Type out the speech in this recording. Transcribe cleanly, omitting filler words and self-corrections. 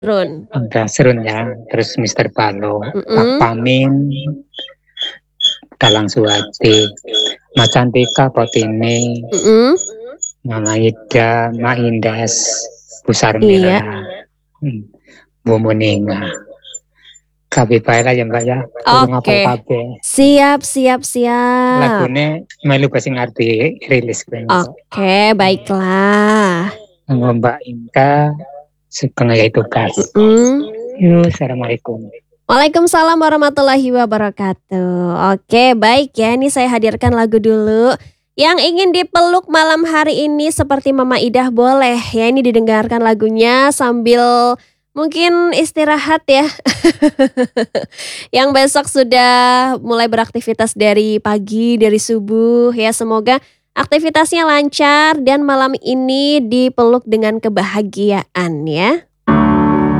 Run. Ada Serunnya, terus Mister Palo, Pak Mhm. Pamin, Dalang Suwati, Mas Cantika, Potini, Mhm. Mama Ida, Mak Indas, Bu Iya. Sarmila, Bu Muninga. Kabeh bae lah ya Mbak ya, kurang apal Oke. kabeh. Siap siap siap. Lagune melu sing ngerti rilis kene kok. Oke, baiklah. Kanggo Mbak Inka, Sugeng Yai Tugas. Mhm. Yo, assalamualaikum. Waalaikumsalam warahmatullahi wabarakatuh. Oke, baik ya. Ini saya hadirkan lagu dulu. Yang ingin dipeluk malam hari ini seperti Mama Idah boleh ya. Ini didengarkan lagunya sambil mungkin istirahat ya. Yang besok sudah mulai beraktivitas dari pagi, dari subuh ya. Semoga aktivitasnya lancar dan malam ini dipeluk dengan kebahagiaan ya.